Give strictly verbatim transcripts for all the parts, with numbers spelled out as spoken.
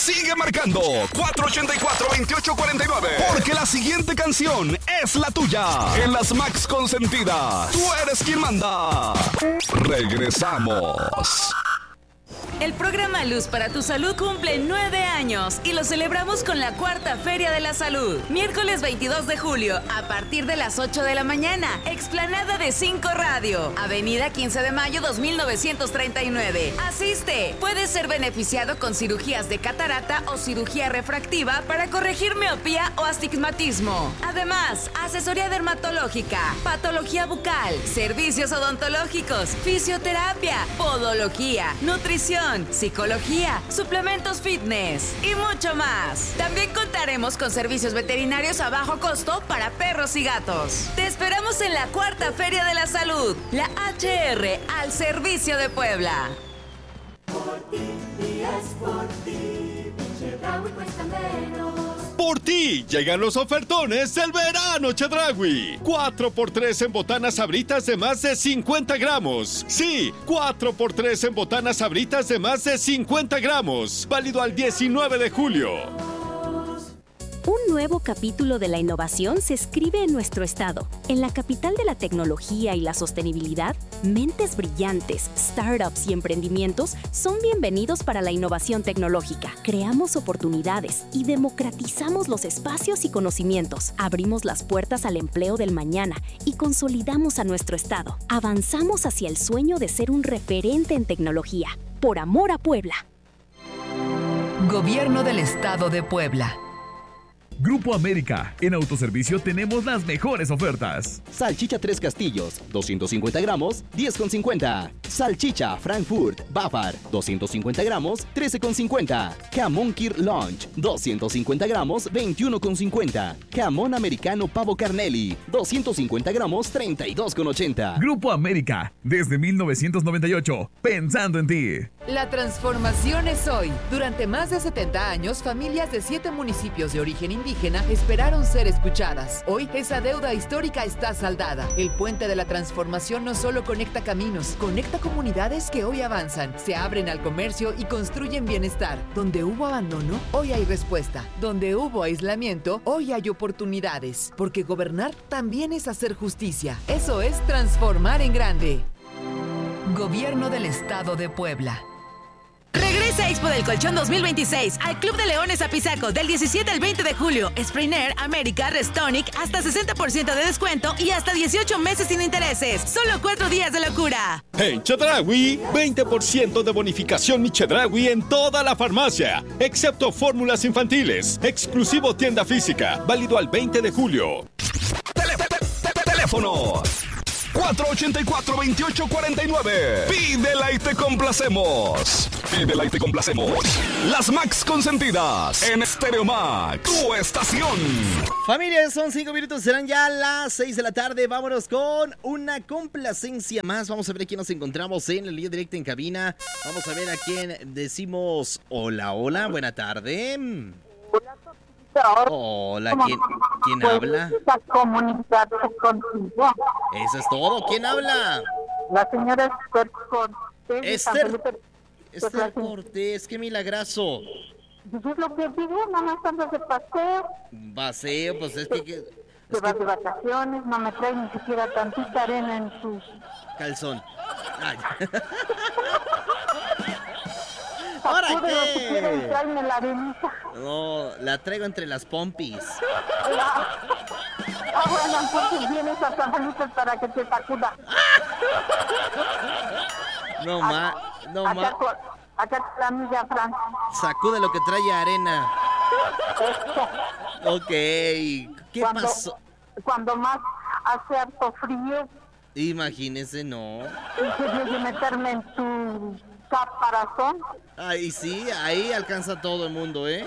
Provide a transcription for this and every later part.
Sigue marcando cuatro ochenta y cuatro, veintiocho cuarenta y nueve, porque la siguiente canción es la tuya. En las Max Consentidas, tú eres quien manda. Regresamos. El programa Luz para tu Salud cumple nueve años y lo celebramos con la cuarta Feria de la Salud. Miércoles veintidós de julio, a partir de las ocho de la mañana, explanada de cinco Radio, Avenida quince de mayo dos mil novecientos treinta y nueve. Asiste. Puedes ser beneficiado con cirugías de catarata o cirugía refractiva para corregir miopía o astigmatismo. Además, asesoría dermatológica, patología bucal, servicios odontológicos, fisioterapia, podología, nutrición, psicología, suplementos fitness y mucho más. También contaremos con servicios veterinarios a bajo costo para perros y gatos. Te esperamos en la cuarta Feria de la Salud, la H R al servicio de Puebla. Por ti, días por ti, Chedraui cuesta menos. Por ti llegan los ofertones del verano Chedraui. cuatro por tres en botanas sabritas de más de cincuenta gramos. Sí, cuatro por tres en botanas sabritas de más de cincuenta gramos. Válido al diecinueve de julio. Un nuevo capítulo de la innovación se escribe en nuestro estado. En la capital de la tecnología y la sostenibilidad, mentes brillantes, startups y emprendimientos son bienvenidos para la innovación tecnológica. Creamos oportunidades y democratizamos los espacios y conocimientos. Abrimos las puertas al empleo del mañana y consolidamos a nuestro estado. Avanzamos hacia el sueño de ser un referente en tecnología. Por amor a Puebla. Gobierno del Estado de Puebla. Grupo América, en autoservicio tenemos las mejores ofertas. Salchicha Tres Castillos, doscientos cincuenta gramos, diez con cincuenta. Salchicha Frankfurt Bafar, doscientos cincuenta gramos, trece con cincuenta. Jamón Kir Lunch, doscientos cincuenta gramos, veintiuno con cincuenta. Jamón americano Pavo Carnelli, doscientos cincuenta gramos, treinta y dos con ochenta. Grupo América, desde mil novecientos noventa y ocho, pensando en ti. La transformación es hoy. Durante más de setenta años, familias de siete municipios de origen indígena esperaron ser escuchadas. Hoy esa deuda histórica está saldada. El puente de la transformación no solo conecta caminos, conecta comunidades que hoy avanzan, se abren al comercio y construyen bienestar. Donde hubo abandono, hoy hay respuesta. Donde hubo aislamiento, hoy hay oportunidades. Porque gobernar también es hacer justicia. Eso es transformar en grande. Gobierno del Estado de Puebla. Regresa Expo del Colchón dos mil veintiséis al Club de Leones Apizaco del diecisiete al veinte de julio. Spriner, América, Restonic, hasta sesenta por ciento de descuento y hasta dieciocho meses sin intereses. Solo cuatro días de locura. En Chedraui, veinte por ciento de bonificación Mi Chedraui en toda la farmacia, excepto fórmulas infantiles. Exclusivo tienda física, válido al veinte de julio. Tele- te- te- Teléfono cuatro ochenta y cuatro, veintiocho cuarenta y nueve. Pídela y te complacemos. Pídela y te complacemos. Las Max Consentidas en Stereo Max, tu estación. Familia, son cinco minutos, serán ya las seis de la tarde. Vámonos con una complacencia más. Vamos a ver a quién nos encontramos en la línea directa en cabina. Vamos a ver a quién decimos hola, hola, buena tarde. Hola, ¿quién, ¿quién habla? Comunicarse contigo. Eso es todo. ¿Quién habla? La señora Esther Cortés. Esther, Esther Cortés, qué milagrazo. Pues es lo que digo, nada más andas de paseo. Paseo, pues es que... que Te vas de vacaciones, no me traes ni siquiera tantita arena en sus... Calzón. Ay. ¿Ahora qué? Si quieren, tráeme la arenita. No, la traigo entre las pompis. Ah, bueno, entonces vienes a San Felipe para que te sacuda. No más, no acá, más. Acá, acá la amiga Fran. Sacude lo que trae arena. Ok, ¿qué cuando, pasó? Cuando más hace harto frío. Imagínese, no. Y que meterme en tu caparazón. Ay, sí, ahí alcanza todo el mundo, ¿eh?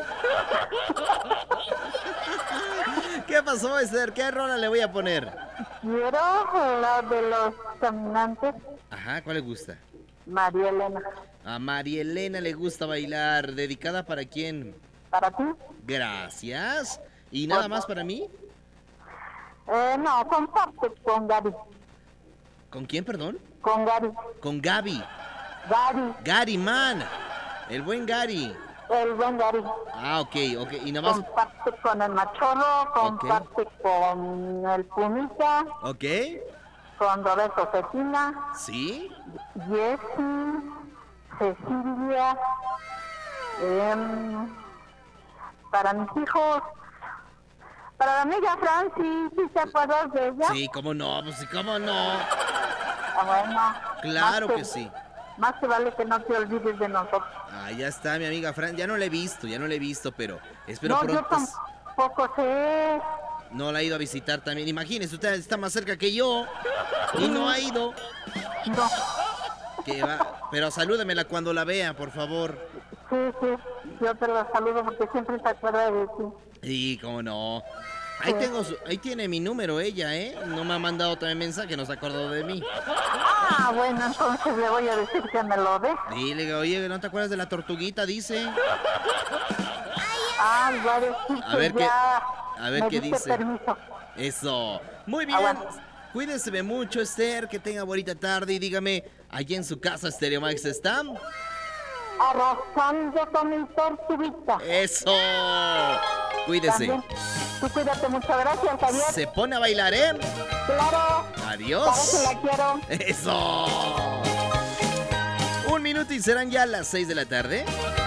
¿Qué pasó, Esther? ¿Qué rola le voy a poner? Quiero la de los caminantes. Ajá, ¿cuál le gusta? María Elena. A María Elena le gusta bailar. ¿Dedicada para quién? ¿Para ti? Gracias. ¿Y nada más para mí? Eh, no, comparte con Gaby. ¿Con quién, perdón? Con Gaby. Con Gaby. Gary. Gary, man. El buen Gary. El buen Darío. Ah, ok, ok. Y nada más. Comparte con el Machorro, comparte okay. con el Pumita. Ok. Con Roberto Cecina. Sí. Jessy, Cecilia. Eh, para mis hijos. Para la amiga Francis, ¿sí te acuerdas de ella? Sí, cómo no, pues sí, cómo no. Ah, bueno. Claro que, que sí. Más que vale que no te olvides de nosotros. Ah, ya está, mi amiga Fran. Ya no la he visto, ya no la he visto, pero espero no, pronto. No, yo tampoco sé. No la ha ido a visitar también. Imagínese, usted está más cerca que yo y no ha ido. No. Que va. Pero salúdamela cuando la vea, por favor. Sí, sí. Yo te la saludo porque siempre se acuerda de ti. Sí, cómo no. Ahí sí. tengo su, ahí tiene mi número ella, ¿eh? No me ha mandado también mensaje, no se acordó de mí. Ah, bueno, entonces le voy a decir que me lo dé. Dile, oye, ¿no te acuerdas de la tortuguita? Dice. Ah, ya decís a ver que qué, ya a ver qué dice. Permiso. Eso. Muy bien. Ah, bueno. Cuídense mucho, Esther, que tenga bonita tarde y dígame, ¿allí en su casa Stereo Max está? Arrasando con mi tortuguita. ¡Eso! Cuídese. También. Tú cuídate, muchas gracias, Javier. Se pone a bailar, ¿eh? Claro. Adiós. Para que la quiero. ¡Eso! Un minuto y serán ya las seis de la tarde.